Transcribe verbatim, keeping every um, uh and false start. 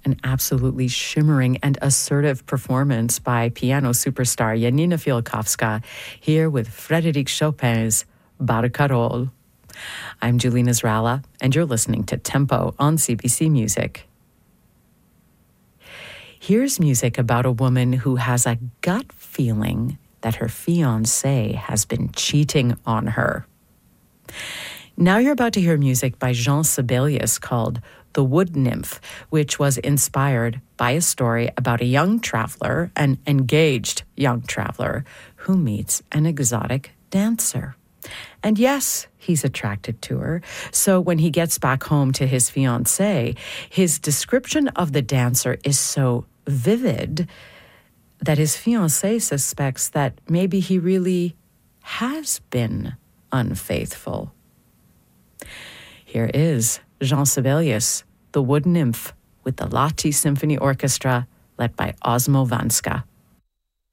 An absolutely shimmering and assertive performance by piano superstar Janina Fialkowska, here with Frédéric Chopin's Barcarolle. I'm Julie Nasrallah, and you're listening to Tempo on C B C Music. Here's music about a woman who has a gut feeling that her fiancé has been cheating on her. Now you're about to hear music by Jean Sibelius called The Wood Nymph, which was inspired by a story about a young traveler, an engaged young traveler, who meets an exotic dancer. And yes, he's attracted to her. So when he gets back home to his fiancée, his description of the dancer is so vivid that his fiancée suspects that maybe he really has been unfaithful. Here is Jean Sibelius, The Wood Nymph, with the Lahti Symphony Orchestra, led by Osmo Vanska.